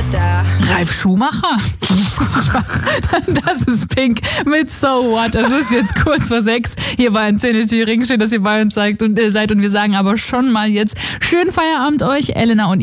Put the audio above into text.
Ralf Schumacher. Das ist Pink mit So What. Es ist jetzt kurz vor 6 hier bei Antenne Thüringen. Schön, dass ihr bei uns seid und wir sagen aber schon mal jetzt schönen Feierabend euch, Elena und